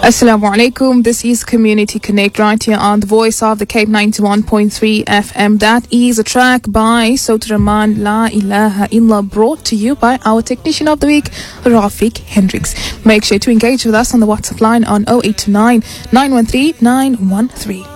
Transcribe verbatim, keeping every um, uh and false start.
Assalamu alaikum. This is Community Connect right here on the voice of the Cape ninety-one point three F M. That is a track by Sauti Rahman, La Ilaha Illa, brought to you by our technician of the week, Rafik Hendricks. Make sure to engage with us on the WhatsApp line on oh eight two nine, nine one three, nine one three.